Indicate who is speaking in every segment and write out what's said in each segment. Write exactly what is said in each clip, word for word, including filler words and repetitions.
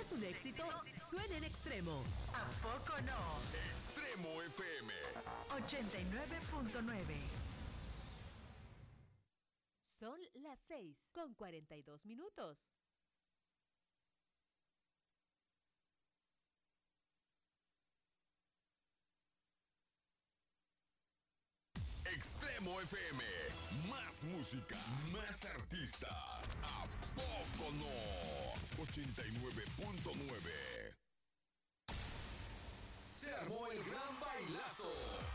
Speaker 1: es un éxito, suena en Extremo. ¿A poco no?
Speaker 2: Extremo F M
Speaker 1: ochenta y nueve punto nueve. Son las seis con cuarenta y dos minutos.
Speaker 2: Extremo F M, más música, más artistas. ¿A poco no? ochenta y nueve punto nueve.
Speaker 3: Se armó el gran bailazo.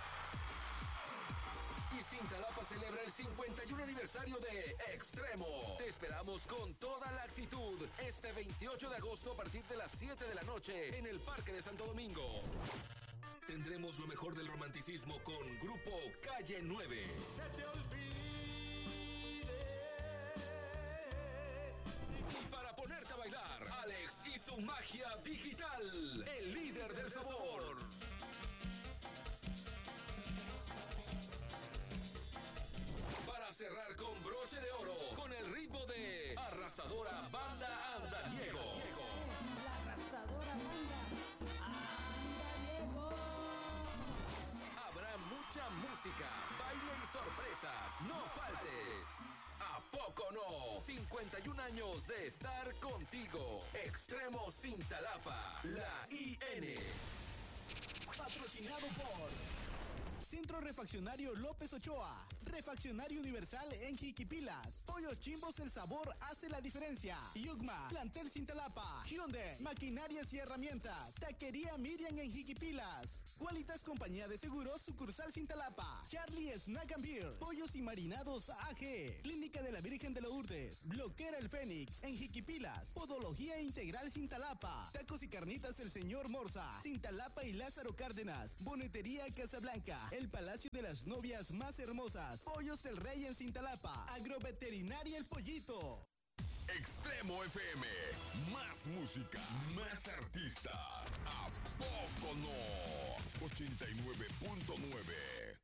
Speaker 3: Y Cintalapa celebra el cincuenta y uno aniversario de Extremo. Te esperamos con toda la actitud este veintiocho de agosto a partir de las siete de la noche en el Parque de Santo Domingo. Tendremos lo mejor del romanticismo con Grupo Calle nueve.
Speaker 4: Que te olvide.
Speaker 3: Y para ponerte a bailar, Alex y su magia digital, el líder del sabor. Para cerrar con broche de oro, con el ritmo de Arrasadora Banda Andariego.
Speaker 5: La arrasadora banda Andariego.
Speaker 3: Habrá mucha música, baile y sorpresas. No faltes. ¿A poco no? cincuenta y un años de estar contigo. Extremo Cintalapa, la I N.
Speaker 6: Patrocinado por Centro Refaccionario López Ochoa, Refaccionario Universal en Jiquipilas, Pollos Chimbos, el sabor hace la diferencia. Yugma, Plantel Cintalapa, Hyundai, Maquinarias y Herramientas, Taquería Miriam en Jiquipilas, Qualitas Compañía de Seguros, sucursal Cintalapa, Charlie Snack and Beer, Pollos y Marinados A G, Clínica de la Virgen de Lourdes, Bloquera el Fénix en Jiquipilas, Podología Integral Cintalapa, Tacos y Carnitas el Señor Morza, Cintalapa y Lázaro Cárdenas, Bonetería Casablanca, el Palacio de las Novias más hermosas, Pollos el Rey en Cintalapa, Agroveterinaria El Pollito.
Speaker 2: Extremo F M, más música, más artistas. ¿A poco no? ochenta y nueve punto nueve.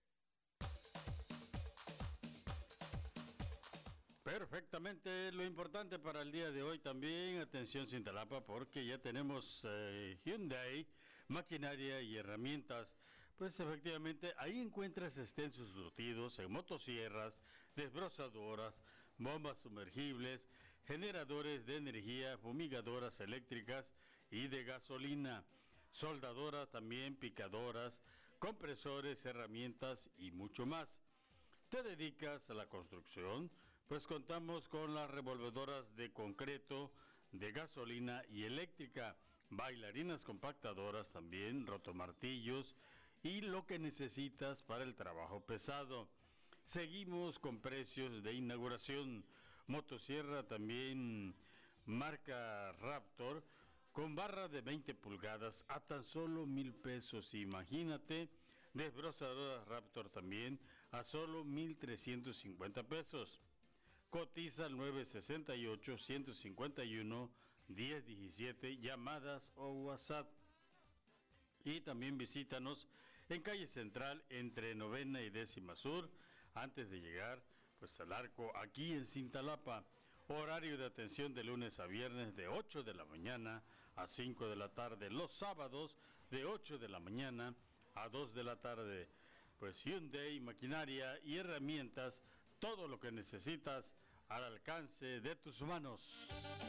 Speaker 7: Perfectamente, lo importante para el día de hoy también, atención Cintalapa, porque ya tenemos eh, Hyundai, maquinaria y herramientas. Pues efectivamente, ahí encuentras extensos surtidos en motosierras, desbrozadoras, bombas sumergibles, generadores de energía, fumigadoras eléctricas y de gasolina, soldadoras también, picadoras, compresores, herramientas y mucho más. ¿Te dedicas a la construcción? Pues contamos con las revolvedoras de concreto, de gasolina y eléctrica, bailarinas compactadoras también, rotomartillos y lo que necesitas para el trabajo pesado. Seguimos con precios de inauguración. Motosierra también marca Raptor con barra de veinte pulgadas a tan solo mil pesos. Imagínate, desbrozadora Raptor también a solo mil trescientos cincuenta pesos. Cotiza al nueve sesenta y ocho, ciento cincuenta y uno, diez diecisiete, llamadas o WhatsApp. Y también visítanos en calle Central entre Novena y Décima Sur, antes de llegar pues al Arco, aquí en Cintalapa. Horario de atención de lunes a viernes de ocho de la mañana a cinco de la tarde. Los sábados de ocho de la mañana a dos de la tarde. Pues Hyundai, maquinaria y herramientas, todo lo que necesitas al alcance de tus manos.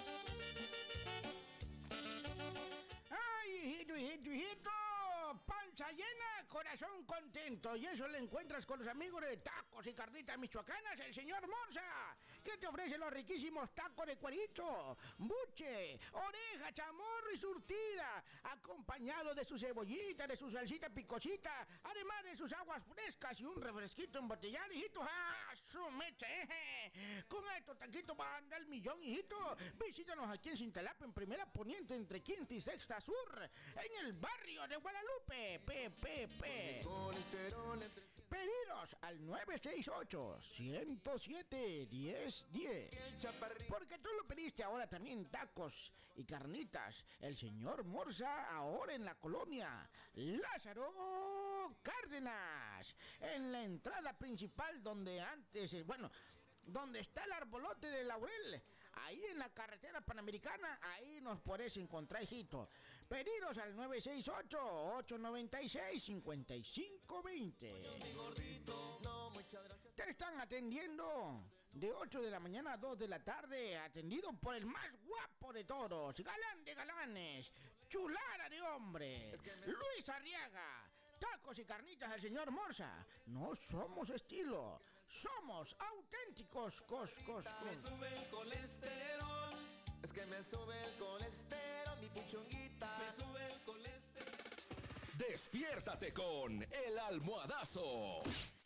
Speaker 8: ¡Ay, hijito, hijito, hijito! Panza llena, corazón contento. Y eso lo encuentras con los amigos de Tacos y Carnitas Michoacanas, el señor Morza, que te ofrece los riquísimos tacos de cuerito, buche, oreja, chamorro y surtida, acompañado de su cebollita, de su salsita picosita, además de sus aguas frescas y un refresquito embotellado, hijito. ¡Ah, su mecha, eh! Con estos taquitos van a andar el millón, hijito. Visítanos aquí en Cintalapa, en Primera Poniente, entre Quinta y Sexta Sur, en el barrio de Guadalupe. P, P, P. Pedidos al nueve seis ocho, uno cero siete, uno cero uno cero. Porque tú lo pediste ahora también tacos y carnitas. El señor Morza ahora en la colonia Lázaro Cárdenas. En la entrada principal donde antes, bueno, donde está el arbolote de laurel, ahí en la carretera panamericana, ahí nos podés encontrar, hijito. Pedidos al nueve seis ocho, ocho nueve seis, cinco cinco dos cero. Te están atendiendo de ocho de la mañana a dos de la tarde, atendido por el más guapo de todos, galán de galanes, chulara de hombres, Luis Arriaga. Tacos y carnitas del señor Morsa. No somos estilo, somos auténticos. Cos, cos, cos.
Speaker 4: Me sube el colesterol. Es que me sube el colesterol, mi pichonguita. Me sube el colesterol.
Speaker 3: Despiértate con El Almohadazo.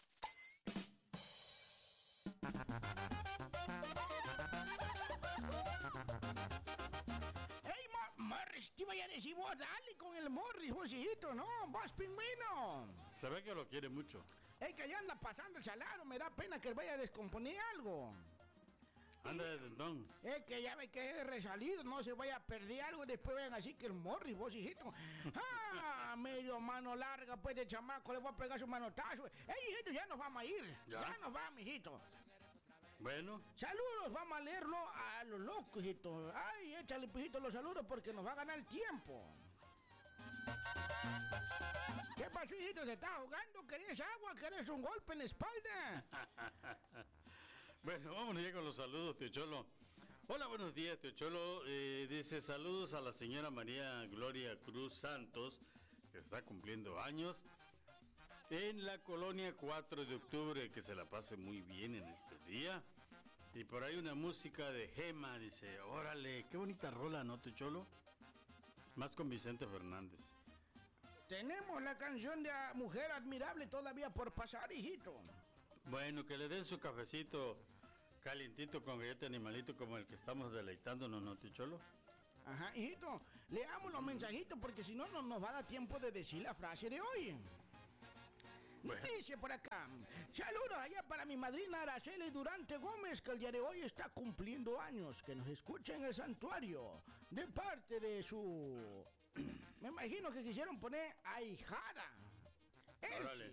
Speaker 8: Morris, te vaya a decir vos, dale con el Morris, vos, hijito, ¿no? Vos, pingüino.
Speaker 7: Se ve que lo quiere mucho.
Speaker 8: Es que ya anda pasando el salario, me da pena que vaya a descomponer algo.
Speaker 7: Anda de dentón.
Speaker 8: Es que ya ve que es resalido, no se vaya a perder algo y después vayan así que el Morris, vos, hijito. Ah, medio mano larga, pues, de chamaco, le voy a pegar su manotazo. Ey, hijito, ya nos vamos a ir. Ya, ya nos vamos, hijito.
Speaker 7: Bueno.
Speaker 8: Saludos, vamos a leerlo a los locos, hijito. Ay, échale, pijito, los saludos porque nos va a ganar el tiempo. ¿Qué pasó, hijito? ¿Se está ahogando? ¿Querés agua? ¿Querés un golpe en la espalda?
Speaker 7: Bueno, vámonos ya con los saludos, tío Cholo. Hola, buenos días, tío Cholo. Eh, dice saludos a la señora María Gloria Cruz Santos, que está cumpliendo años, en la colonia cuatro de octubre, que se la pase muy bien en este día. Y por ahí una música de Gema, dice, órale, qué bonita rola, ¿no, tío Cholo? Más con Vicente Fernández.
Speaker 8: Tenemos la canción de Mujer Admirable todavía por pasar, hijito.
Speaker 7: Bueno, que le den su cafecito calientito con galleta animalito como el que estamos deleitándonos, ¿no, tío Cholo?
Speaker 8: Ajá, hijito, leamos los mensajitos porque si no, no nos va a dar tiempo de decir la frase de hoy. Bueno. Dice por acá, saludos allá para mi madrina Araceli Durante Gómez, que el día de hoy está cumpliendo años, que nos escucha en el santuario, de parte de su... Me imagino que quisieron poner ahijada. Elsie.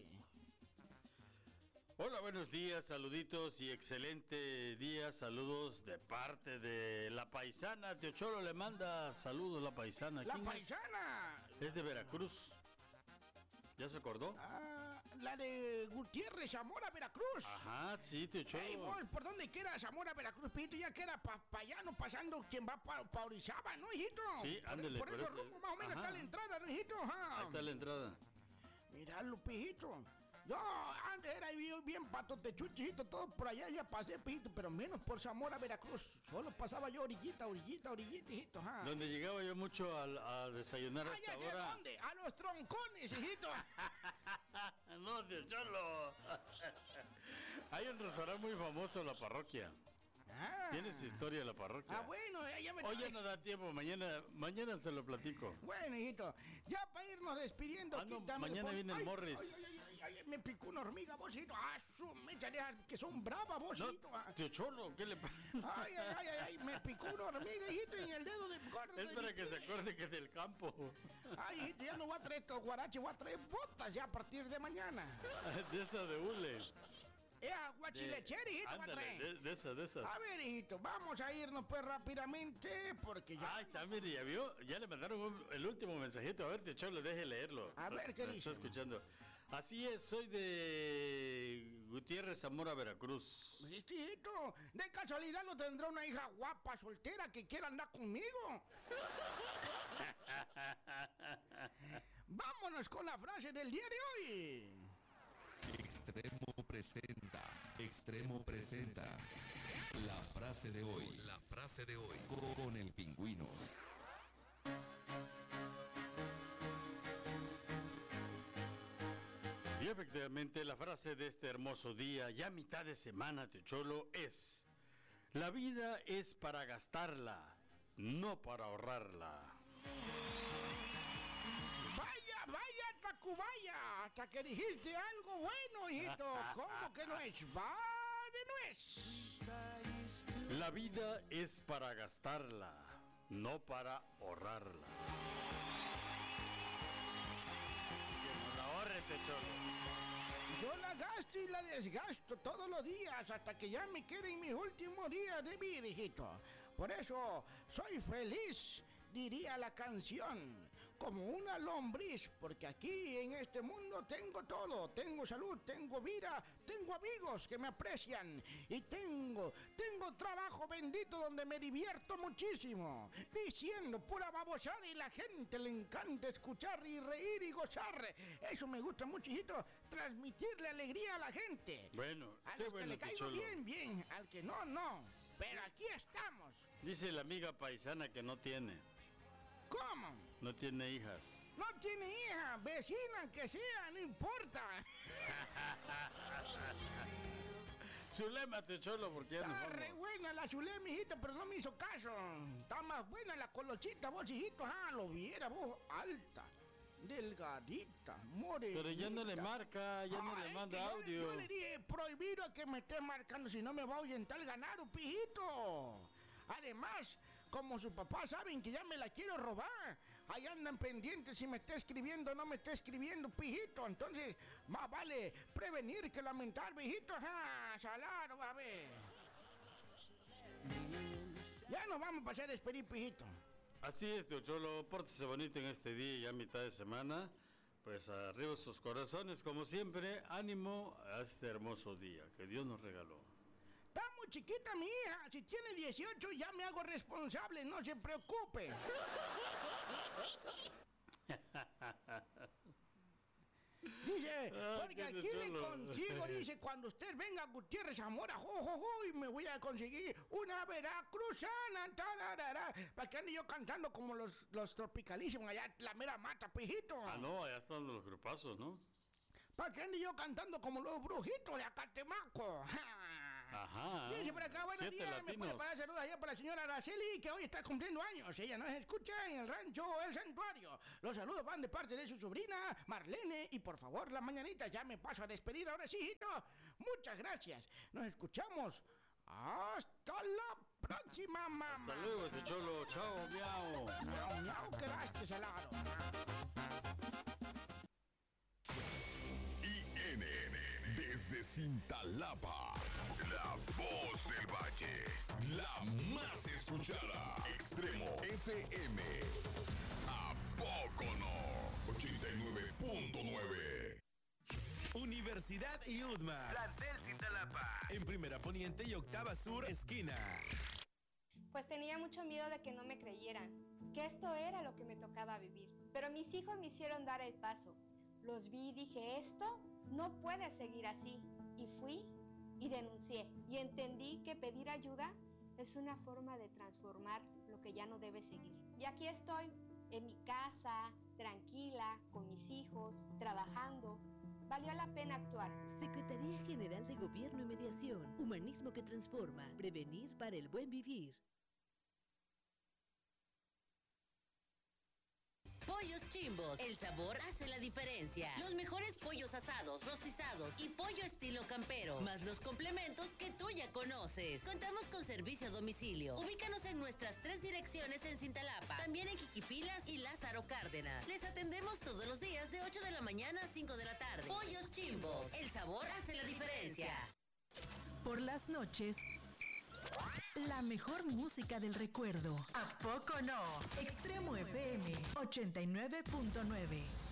Speaker 7: Hola, buenos días, saluditos y excelente día, saludos de parte de la paisana. Tío Cholo le manda saludos la paisana.
Speaker 8: La paisana.
Speaker 7: Es? es de Veracruz. ¿Ya se acordó?
Speaker 8: Ah, la de Gutiérrez, Zamora, Veracruz.
Speaker 7: Ajá, sí, tío Cholo.
Speaker 8: Ey, vos, ¿por dónde queda Zamora, Veracruz, pito? Ya queda para pa allá, no pasando quien va para pa Orizaba, ¿no, hijito?
Speaker 7: Sí, ándale.
Speaker 8: Por, por eso rumbo más o menos está la entrada, ¿no, hijito? Ajá.
Speaker 7: Ahí está la entrada.
Speaker 8: Miralo, pijito. Yo antes era bien, bien patotechuchito, todo por allá ya pasé, pijito, pero menos por Zamora, Veracruz. Solo pasaba yo orillita, orillita, orillita, hijito. Ajá.
Speaker 7: Donde llegaba yo mucho a, a desayunar a esta
Speaker 8: hora. ¿A dónde? A los troncones, hijito.
Speaker 7: No, tío Cholo. Hay un restaurante muy famoso en la parroquia. Ah. Tiene su historia la parroquia.
Speaker 8: Ah, bueno, ya me...
Speaker 7: Hoy ya no da tiempo, mañana mañana se lo platico.
Speaker 8: Bueno, hijito, ya para irnos despidiendo...
Speaker 7: Ah, no, mañana viene el
Speaker 8: ay,
Speaker 7: Morris.
Speaker 8: Ay, ay, ay, ay, me picó una hormiga, vos, hijito. Ah, su mecha, que son bravas, vos,
Speaker 7: no,
Speaker 8: hijito. Ah.
Speaker 7: Tío Cholo, ¿qué le pasa?
Speaker 8: Ay, ay, ay, ay, me picó una hormiga, hijito, en el dedo de gordo.
Speaker 7: Es para que se acuerde que es del campo.
Speaker 8: Ay, hijito, ya no voy a traer estos guaraches, voy a traer botas ya a partir de mañana.
Speaker 7: De esa de hule.
Speaker 8: Es aguachilechera, hijito,
Speaker 7: ándale,
Speaker 8: va a traer.
Speaker 7: De, de esas, de esas.
Speaker 8: A ver, hijito, vamos a irnos pues rápidamente porque ya...
Speaker 7: Ay, mire, ya vio, ya le mandaron un, el último mensajito. A ver, tío Cholo, deje leerlo.
Speaker 8: A ver, ¿qué
Speaker 7: dice?
Speaker 8: dice?
Speaker 7: Estoy escuchando. Así es, soy de Gutiérrez, Zamora, Veracruz.
Speaker 8: Este hijito, de casualidad no tendrá una hija guapa, soltera, que quiera andar conmigo. Vámonos con la frase del día de hoy.
Speaker 3: Extremo presenta, Extremo presenta la frase de hoy, la frase de hoy con el pingüino.
Speaker 7: Y efectivamente la frase de este hermoso día, ya mitad de semana, tío Cholo, es: la vida es para gastarla, no para ahorrarla.
Speaker 8: Vaya, vaya, Tacubaya, hasta que dijiste algo bueno, hijito. ¿Cómo que no es? Vale, no es.
Speaker 7: La vida es para gastarla, no para ahorrarla. Que no la ahorre, tío Cholo.
Speaker 8: Yo la gasto y la desgasto todos los días hasta que ya me queden mis últimos días de vida, hijito. Por eso soy feliz, diría la canción, como una lombriz, porque aquí en este mundo tengo todo. Tengo salud, tengo vida, tengo amigos que me aprecian y tengo, tengo trabajo bendito donde me divierto muchísimo, diciendo pura babosada y la gente le encanta escuchar y reír y gozar. Eso me gusta mucho, hijito, transmitirle alegría a la gente.
Speaker 7: Bueno,
Speaker 8: a
Speaker 7: qué
Speaker 8: los
Speaker 7: bueno,
Speaker 8: que le caigo
Speaker 7: Cholo.
Speaker 8: bien, bien, al que no, no. Pero aquí estamos.
Speaker 7: Dice la amiga paisana que no tiene,
Speaker 8: ¿Cómo?
Speaker 7: no tiene hijas.
Speaker 8: No tiene hija, vecina que sea, no importa.
Speaker 7: Zulémate, Cholo, porque ya nos
Speaker 8: Está
Speaker 7: vamos.
Speaker 8: re buena la chulé, mijito, pero no me hizo caso. Está más buena la colochita, vos, hijito. Ah, lo viera vos, alta, delgadita, morenita.
Speaker 7: Pero ya no le marca, ya no
Speaker 8: Ah,
Speaker 7: le
Speaker 8: es
Speaker 7: manda
Speaker 8: que yo le-
Speaker 7: audio.
Speaker 8: Yo le dije, prohibido a que me esté marcando, si no me va a ahuyentar el ganado, pijito. Además, como su papá saben que ya me la quiero robar, ahí andan pendientes si me está escribiendo o no me está escribiendo, pijito. Entonces, más vale prevenir que lamentar, pijito. Ajá, salado, a ver. Ya nos vamos a pasar a despedir, pijito.
Speaker 7: Así es, tío Cholo, pórtese bonito en este día, ya mitad de semana. Pues arriba sus corazones, como siempre, ánimo a este hermoso día que Dios nos regaló.
Speaker 8: Está muy chiquita mi hija, si tiene dieciocho ya me hago responsable, no se preocupe. Dice,
Speaker 7: Ah,
Speaker 8: porque
Speaker 7: qué
Speaker 8: aquí le
Speaker 7: chulo.
Speaker 8: consigo, dice, cuando usted venga a Gutiérrez Zamora, jo, jo, jo, y me voy a conseguir una veracruzana, tararara, para que ande yo cantando como los, los tropicalísimos allá, la mera mata, pijito.
Speaker 7: Ah, no, allá están los grupazos, ¿no?
Speaker 8: Para que ande yo cantando como los brujitos de Acatemaco.
Speaker 7: Ajá.
Speaker 8: Dice por acá, buenos
Speaker 7: Siete
Speaker 8: días, me puede
Speaker 7: latinos.
Speaker 8: parar saludos allá para la señora Araceli, que hoy está cumpliendo años. Ella nos escucha en el rancho El Santuario. Los saludos van de parte de su sobrina Marlene, y por favor, la mañanita ya me paso a despedir ahora sí, hijito. Muchas gracias. Nos escuchamos. Hasta la próxima, mamá.
Speaker 7: Hasta luego, este Cholo. Chao, miau.
Speaker 8: Miau, miau, quedaste salado.
Speaker 2: I N desde Cintalapa, la voz del valle, la más escuchada. Extremo F M. ¿A poco no? ochenta y nueve punto nueve.
Speaker 9: Universidad I U D M A.
Speaker 10: Plantel Cintalapa.
Speaker 9: En Primera Poniente y Octava Sur, esquina.
Speaker 11: Pues tenía mucho miedo de que no me creyeran, que esto era lo que me tocaba vivir. Pero mis hijos me hicieron dar el paso. Los vi y dije, esto no puede seguir así. Y fui y denuncié. Y entendí que pedir ayuda es una forma de transformar lo que ya no debe seguir. Y aquí estoy, en mi casa, tranquila, con mis hijos, trabajando. Valió la pena actuar.
Speaker 1: Secretaría General de Gobierno y Mediación. Humanismo que transforma. Prevenir para el buen vivir.
Speaker 12: Pollos Chimbos, el sabor hace la diferencia. Los mejores pollos asados, rostizados y pollo estilo campero, más los complementos que tú ya conoces. Contamos con servicio a domicilio. Ubícanos en nuestras tres direcciones en Cintalapa, también en Jiquipilas y Lázaro Cárdenas. Les atendemos todos los días de ocho de la mañana a cinco de la tarde. Pollos Chimbos, el sabor hace la diferencia.
Speaker 13: Por las noches, la mejor música del recuerdo. ¿A poco no? Extremo F M ochenta y nueve punto nueve.